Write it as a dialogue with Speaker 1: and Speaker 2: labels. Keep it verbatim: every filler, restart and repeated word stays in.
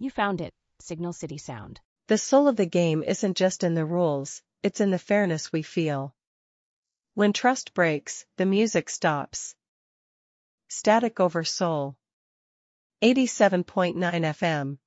Speaker 1: You found it, Signal City Sound.
Speaker 2: The soul of the game isn't just in the rules, it's in the fairness we feel. When trust breaks, the music stops. Static over Soul. eighty-seven point nine F M.